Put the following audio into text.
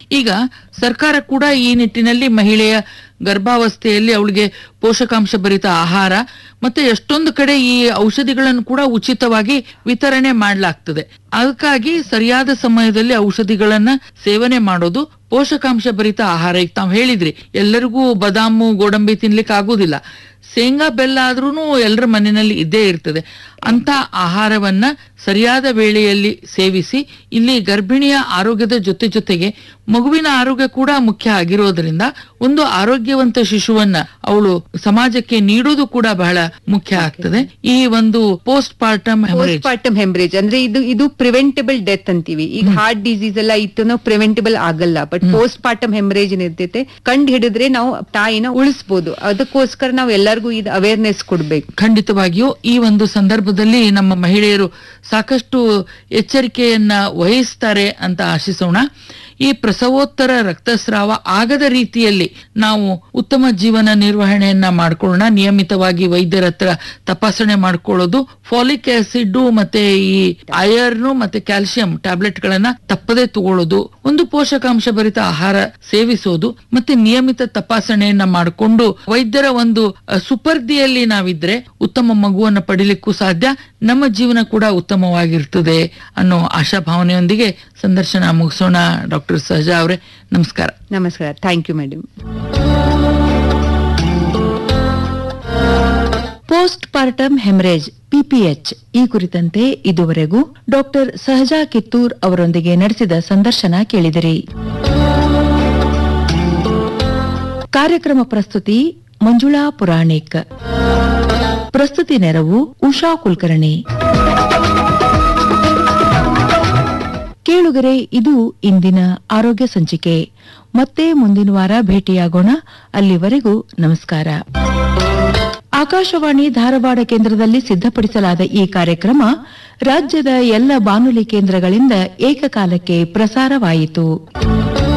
ಈಗ ಸರ್ಕಾರ ಕೂಡ ಈ ನಿಟ್ಟಿನಲ್ಲಿ ಮಹಿಳೆಯ ಗರ್ಭಾವಸ್ಥೆಯಲ್ಲಿ ಅವಳಿಗೆ ಪೋಷಕಾಂಶ ಭರಿತ ಆಹಾರ ಮತ್ತೆ ಎಷ್ಟೊಂದು ಕಡೆ ಈ ಔಷಧಿಗಳನ್ನು ಕೂಡ ಉಚಿತವಾಗಿ ವಿತರಣೆ ಮಾಡಲಾಗ್ತದೆ. ಅದಕ್ಕಾಗಿ ಸರಿಯಾದ ಸಮಯದಲ್ಲಿ ಔಷಧಿಗಳನ್ನ ಸೇವನೆ ಮಾಡೋದು, ಪೋಷಕಾಂಶ ಭರಿತ ಆಹಾರ. ಈಗ ತಾವ್ ಹೇಳಿದ್ರಿ, ಎಲ್ಲರಿಗೂ ಬದಾಮು ಗೋಡಂಬಿ ತಿನ್ಲಿಕ್ಕೆ ಆಗುದಿಲ್ಲ, ಶೇಂಗಾ ಬೆಲ್ಲ ಆದ್ರೂನು ಎಲ್ಲರ ಮನೆಯಲ್ಲಿ ಇದ್ದೇ ಇರ್ತದೆ. ಅಂತ ಆಹಾರವನ್ನ ಸರಿಯಾದ ವೇಳೆಯಲ್ಲಿ ಸೇವಿಸಿ ಇಲ್ಲಿ ಗರ್ಭಿಣಿಯ ಆರೋಗ್ಯದ ಜೊತೆಗೆ ಮಗುವಿನ ಆರೋಗ್ಯ ಕೂಡ ಮುಖ್ಯ ಆಗಿರೋದ್ರಿಂದ ಒಂದು ಆರೋಗ್ಯವಂತ ಶಿಶುವನ್ನ ಅವಳು ಸಮಾಜಕ್ಕೆ ನೀಡೋದು ಕೂಡ ಬಹಳ ಮುಖ್ಯ ಆಗ್ತದೆ. ಈ ಒಂದು ಪೋಸ್ಟ್ ಪಾರ್ಟಮ್ ಹೆಮರೇಜ್ ಅಂದ್ರೆ ಇದು ಪ್ರಿವೆಂಟಬಲ್ ಡೆತ್ ಅಂತೀವಿ. ಈಗ ಹಾರ್ಟ್ ಡಿಸೀಸ್ ಎಲ್ಲ ಇತ್ತು ಪ್ರಿವೆಂಟಬಲ್ ಆಗಲ್ಲ, ಬಟ್ ಪೋಸ್ಟ್ ಪಾರ್ಟಮ್ ಹೆಮರೇಜ್ ಏನಿರ್ತೈತೆ ಕಂಡು ಹಿಡಿದ್ರೆ ನಾವು ತಾಯಿನ ಉಳಿಸಬಹುದು. ಅದಕ್ಕೋಸ್ಕರ ನಾವು ಎಲ್ಲರಿಗೂ ಇದು ಅವೇರ್ನೆಸ್ ಕೊಡ್ಬೇಕು. ಖಂಡಿತವಾಗಿಯೂ ಈ ಒಂದು ಸಂದರ್ಭದಲ್ಲಿ ನಮ್ಮ ಮಹಿಳೆಯರು ಸಾಕಷ್ಟು ಎಚ್ಚರಿಕೆಯನ್ನ ವಹಿಸ್ತಾರೆ ಅಂತ ಆಶಿಸೋಣ. ಈ ಪ್ರಸವೋತ್ತರ ರಕ್ತಸ್ರಾವ ಆಗದ ರೀತಿಯಲ್ಲಿ ನಾವು ಉತ್ತಮ ಜೀವನ ನಿರ್ವಹಣೆಯನ್ನ ಮಾಡ್ಕೊಳ್ಳೋಣ. ನಿಯಮಿತವಾಗಿ ವೈದ್ಯರ ಹತ್ರ ತಪಾಸಣೆ ಮಾಡ್ಕೊಳ್ಳೋದು, ಫಾಲಿಕ್ ಆಸಿಡ್ ಮತ್ತೆ ಈ ಐರನ್ ಮತ್ತೆ ಕ್ಯಾಲ್ಸಿಯಂ ಟ್ಯಾಬ್ಲೆಟ್ ಗಳನ್ನ ತಪ್ಪದೇ ತಗೊಳ್ಳೋದು, ಒಂದು ಪೋಷಕಾಂಶ ಭರಿತ ಆಹಾರ ಸೇವಿಸೋದು, ಮತ್ತೆ ನಿಯಮಿತ ತಪಾಸಣೆಯನ್ನ ಮಾಡಿಕೊಂಡು ವೈದ್ಯರ ಒಂದು ಸುಪರ್ದಿಯಲ್ಲಿ ನಾವಿದ್ರೆ ಉತ್ತಮ ಮಗುವನ್ನ ಪಡಿಲಿಕ್ಕೂ ಸಾಧ್ಯ, ನಮ್ಮ ಜೀವನ ಕೂಡ ಉತ್ತಮವಾಗಿರ್ತದೆ ಅನ್ನೋ ಆಶಾಭಾವನೆಯೊಂದಿಗೆ ಸಂದರ್ಶನ ಮುಗಿಸೋಣ. ಡಾಕ್ಟರ್ ಸಹಜಾ ಅವರೇ, ನಮಸ್ಕಾರ. ನಮಸ್ಕಾರ. Thank you madam. Post partum haemorrhage PPH ಈ ಕುರಿತಂತೆ ಇದುವರೆಗೂ ಡಾಕ್ಟರ್ ಸಹಜಾ ಕಿತ್ತೂರ್ ಅವರೊಂದಿಗೆ ನಡೆಸಿದ ಸಂದರ್ಶನ ಕೇಳಿದಿರಿ. ಕಾರ್ಯಕ್ರಮ ಪ್ರಸ್ತುತಿ ಮಂಜುಳಾ ಪುರಾಣಿಕ್. ಪ್ರಸ್ತುತಿ ನೆರವು ಉಷಾ ಕುಲಕರ್ಣಿ. ಕೇಳುಗರೆ, ಇದು ಇಂದಿನ ಆರೋಗ್ಯ ಸಂಚಿಕೆ. ಮತ್ತೆ ಮುಂದಿನ ವಾರ ಭೇಟಿಯಾಗೋಣ. ಅಲ್ಲಿವರೆಗೂ ನಮಸ್ಕಾರ. ಆಕಾಶವಾಣಿ ಧಾರವಾಡ ಕೇಂದ್ರದಲ್ಲಿ ಸಿದ್ಧಪಡಿಸಲಾದ ಈ ಕಾರ್ಯಕ್ರಮ ರಾಜ್ಯದ ಎಲ್ಲ ಬಾನುಲಿ ಕೇಂದ್ರಗಳಿಂದ ಏಕಕಾಲಕ್ಕೆ ಪ್ರಸಾರವಾಯಿತು.